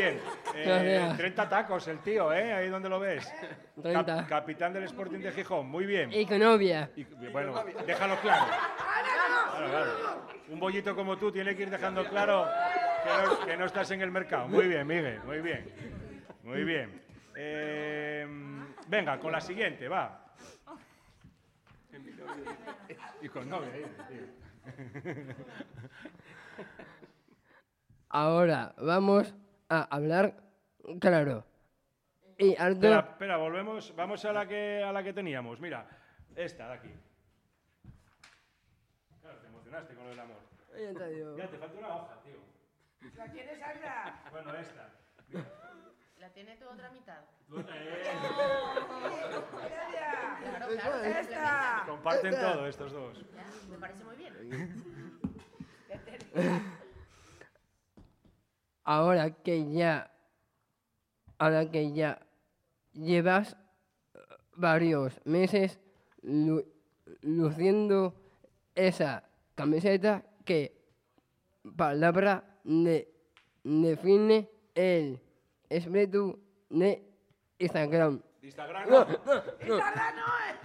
bien. Gracias. 30 tacos el tío, ¿eh? Ahí donde lo ves. 30. Capitán del Sporting de Gijón, muy bien. Y con novia. Bueno, déjalo claro. Claro. Un bollito como tú tiene que ir dejando claro que no estás en el mercado. Muy bien, Miguel, muy bien. Muy bien. Venga, con la siguiente, va. Y con novia, tío. Ahora vamos a hablar claro. Y algo... Espera, volvemos. Vamos a la que teníamos. Mira, esta de aquí. Claro, te emocionaste con el amor. Ya, te falta una hoja, tío. ¿La tienes, Sandra? Bueno, esta. Mira. ¿La tiene tu otra mitad? Claro, ¡esta! Comparten todo estos dos. Ya, me parece muy bien. Ahora que ya llevas varios meses luciendo esa camiseta, ¿qué palabra define el espíritu de Instagram? Instagram no. ¡Instagram no!